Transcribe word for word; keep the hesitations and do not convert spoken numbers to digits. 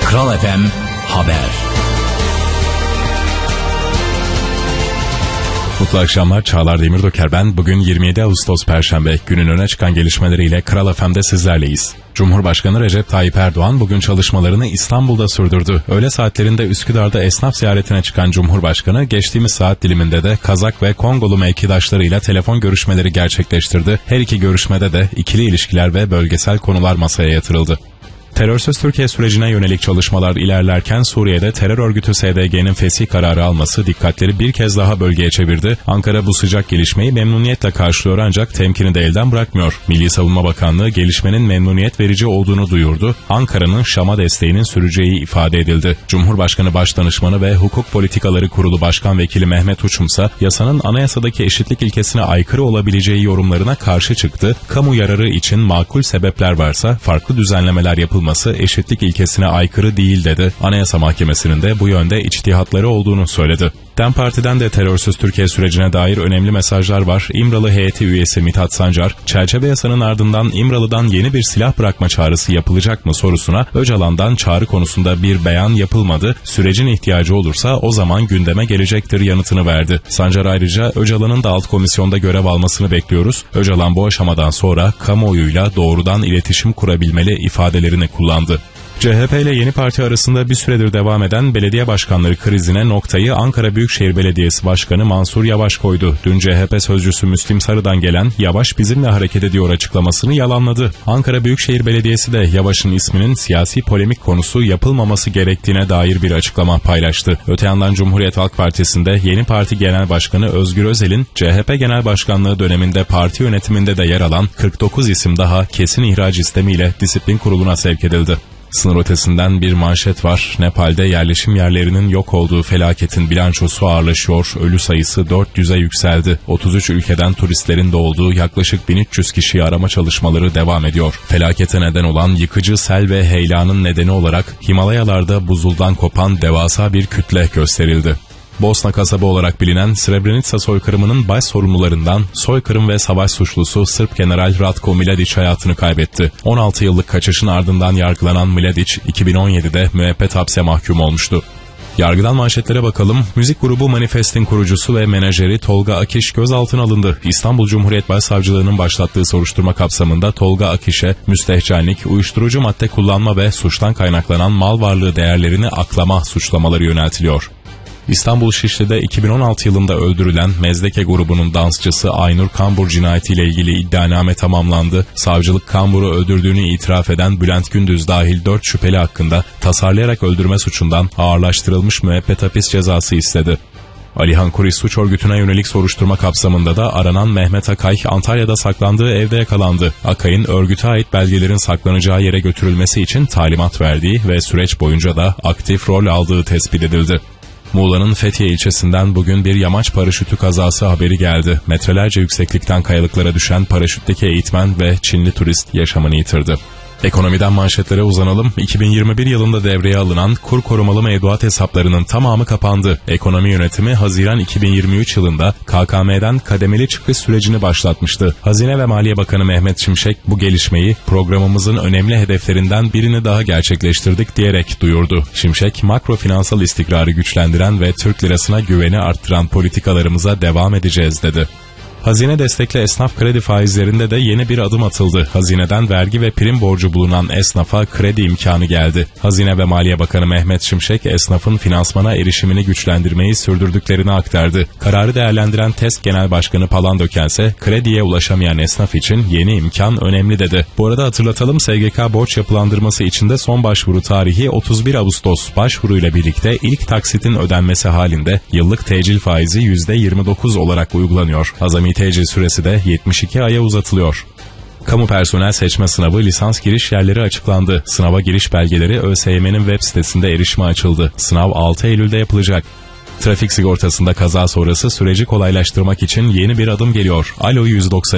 Kral F M Haber. Mutlu akşamlar, Çağlar Demirdoker ben. Bugün yirmi yedi Ağustos Perşembe, günün öne çıkan gelişmeleriyle Kral F M'de sizlerleyiz. Cumhurbaşkanı Recep Tayyip Erdoğan bugün çalışmalarını İstanbul'da sürdürdü. Öğle saatlerinde Üsküdar'da esnaf ziyaretine çıkan Cumhurbaşkanı geçtiğimiz saat diliminde de Kazak ve Kongolu mevkidaşlarıyla telefon görüşmeleri gerçekleştirdi. Her iki görüşmede de ikili ilişkiler ve bölgesel konular masaya yatırıldı. Terörsüz Türkiye sürecine yönelik çalışmalar ilerlerken Suriye'de terör örgütü S D G'nin fesih kararı alması dikkatleri bir kez daha bölgeye çevirdi. Ankara bu sıcak gelişmeyi memnuniyetle karşılıyor ancak temkini de elden bırakmıyor. Milli Savunma Bakanlığı gelişmenin memnuniyet verici olduğunu duyurdu. Ankara'nın Şam'a desteğinin süreceği ifade edildi. Cumhurbaşkanı Başdanışmanı ve Hukuk Politikaları Kurulu Başkan Vekili Mehmet Uçumsa yasanın anayasadaki eşitlik ilkesine aykırı olabileceği yorumlarına karşı çıktı. Kamu yararı için makul sebepler varsa farklı düzenlemeler yapılması eşitlik ilkesine aykırı değil dedi. Anayasa Mahkemesi'nin de bu yönde içtihatları olduğunu söyledi. DEM Parti'den de terörsüz Türkiye sürecine dair önemli mesajlar var. İmralı heyeti üyesi Mithat Sancar, çerçeve yasanın ardından İmralı'dan yeni bir silah bırakma çağrısı yapılacak mı sorusuna Öcalan'dan çağrı konusunda bir beyan yapılmadı, sürecin ihtiyacı olursa o zaman gündeme gelecektir yanıtını verdi. Sancar ayrıca Öcalan'ın da alt komisyonda görev almasını bekliyoruz. Öcalan bu aşamadan sonra kamuoyuyla doğrudan iletişim kurabilmeli ifadelerini kullandı. C H P ile Yeni Parti arasında bir süredir devam eden belediye başkanları krizine noktayı Ankara Büyükşehir Belediyesi Başkanı Mansur Yavaş koydu. Dün C H P sözcüsü Müslim Sarı'dan gelen Yavaş bizimle hareket ediyor açıklamasını yalanladı. Ankara Büyükşehir Belediyesi de Yavaş'ın isminin siyasi polemik konusu yapılmaması gerektiğine dair bir açıklama paylaştı. Öte yandan Cumhuriyet Halk Partisi'nde Yeni Parti Genel Başkanı Özgür Özel'in C H P Genel Başkanlığı döneminde parti yönetiminde de yer alan kırk dokuz isim daha kesin ihraç istemiyle disiplin kuruluna sevk edildi. Sınır ötesinden bir manşet var. Nepal'de yerleşim yerlerinin yok olduğu felaketin bilançosu ağırlaşıyor. Ölü sayısı dört yüze yükseldi. otuz üç ülkeden turistlerin de olduğu yaklaşık bin üç yüz kişiyi arama çalışmaları devam ediyor. Felakete neden olan yıkıcı sel ve heyelanın nedeni olarak Himalayalarda buzuldan kopan devasa bir kütle gösterildi. Bosna kasabı olarak bilinen Srebrenica soykırımının baş sorumlularından soykırım ve savaş suçlusu Sırp General Ratko Mladic hayatını kaybetti. on altı yıllık kaçışın ardından yargılanan Mladic iki bin on yedide müebbet hapse mahkum olmuştu. Yargıdan manşetlere bakalım. Müzik grubu Manifest'in kurucusu ve menajeri Tolga Akiş gözaltına alındı. İstanbul Cumhuriyet Başsavcılığı'nın başlattığı soruşturma kapsamında Tolga Akiş'e müstehcenlik, uyuşturucu madde kullanma ve suçtan kaynaklanan mal varlığı değerlerini aklama suçlamaları yöneltiliyor. İstanbul Şişli'de iki bin on altı yılında öldürülen Mezdeke grubunun dansçısı Aynur Kambur cinayetiyle ilgili iddianame tamamlandı. Savcılık Kambur'u öldürdüğünü itiraf eden Bülent Gündüz dahil dört şüpheli hakkında tasarlayarak öldürme suçundan ağırlaştırılmış müebbet hapis cezası istedi. Alihan Kuris suç örgütüne yönelik soruşturma kapsamında da aranan Mehmet Akay Antalya'da saklandığı evde yakalandı. Akay'ın örgüte ait belgelerin saklanacağı yere götürülmesi için talimat verdiği ve süreç boyunca da aktif rol aldığı tespit edildi. Muğla'nın Fethiye ilçesinden bugün bir yamaç paraşütü kazası haberi geldi. Metrelerce yükseklikten kayalıklara düşen paraşütteki eğitmen ve Çinli turist yaşamını yitirdi. Ekonomiden manşetlere uzanalım. iki bin yirmi bir yılında devreye alınan kur korumalı mevduat hesaplarının tamamı kapandı. Ekonomi yönetimi Haziran iki bin yirmi üç yılında K K M'den kademeli çıkış sürecini başlatmıştı. Hazine ve Maliye Bakanı Mehmet Şimşek bu gelişmeyi programımızın önemli hedeflerinden birini daha gerçekleştirdik diyerek duyurdu. Şimşek, makro finansal istikrarı güçlendiren ve Türk lirasına güveni arttıran politikalarımıza devam edeceğiz dedi. Hazine destekli esnaf kredi faizlerinde de yeni bir adım atıldı. Hazineden vergi ve prim borcu bulunan esnafa kredi imkanı geldi. Hazine ve Maliye Bakanı Mehmet Şimşek, esnafın finansmana erişimini güçlendirmeyi sürdürdüklerini aktardı. Kararı değerlendiren TESK Genel Başkanı Palandöken ise krediye ulaşamayan esnaf için yeni imkan önemli dedi. Bu arada hatırlatalım, S G K borç yapılandırması için de son başvuru tarihi otuz bir Ağustos. Başvuruyla birlikte ilk taksitin ödenmesi halinde yıllık tecil faizi yüzde yirmi dokuz olarak uygulanıyor. Azami tecil süresi de yetmiş iki aya uzatılıyor. Kamu personel seçme sınavı lisans giriş yerleri açıklandı. Sınava giriş belgeleri ÖSYM'nin web sitesinde erişime açıldı. Sınav altı Eylül'de yapılacak. Trafik sigortasında kaza sonrası süreci kolaylaştırmak için yeni bir adım geliyor. Alo yüz doksan